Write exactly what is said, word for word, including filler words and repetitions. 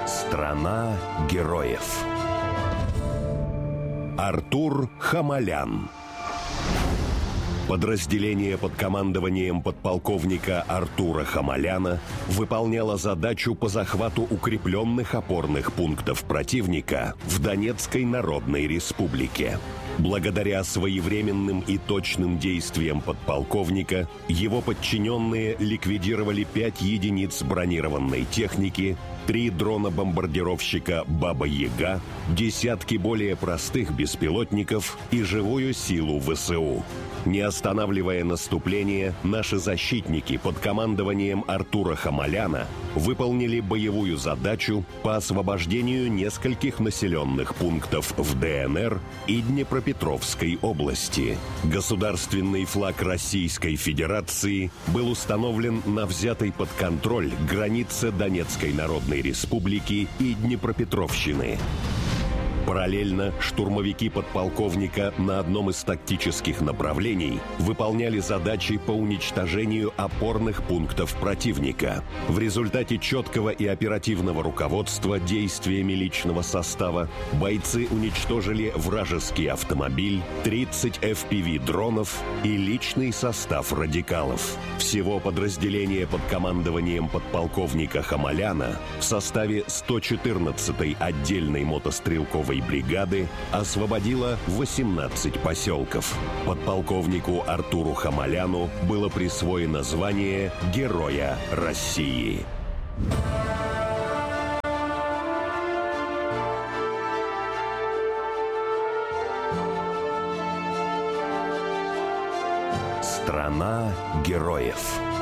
Страна героев. Артур Хамалян. Подразделение под командованием подполковника Артура Хамаляна выполняло задачу по захвату укрепленных опорных пунктов противника в Донецкой Народной Республике. Благодаря своевременным и точным действиям подполковника, его подчиненные ликвидировали пять единиц бронированной техники, три дрона-бомбардировщика «Баба-Яга», десятки более простых беспилотников и живую силу ВСУ. Не останавливая наступление, наши защитники под командованием Артура Хамаляна выполнили боевую задачу по освобождению нескольких населенных пунктов в ДНР и Днепропетровской области. Государственный флаг Российской Федерации был установлен на взятой под контроль границе Донецкой Народной Республики и Днепропетровщины. Параллельно штурмовики подполковника на одном из тактических направлений выполняли задачи по уничтожению опорных пунктов противника. В результате четкого и оперативного руководства действиями личного состава бойцы уничтожили вражеский автомобиль, тридцать эф пи ви-дронов и личный состав радикалов. Всего подразделение под командованием подполковника Хамаляна в составе сто четырнадцатой отдельной мотострелковой бригады освободила восемнадцать поселков. Подполковнику Артуру Хамаляну было присвоено звание Героя России. Страна героев.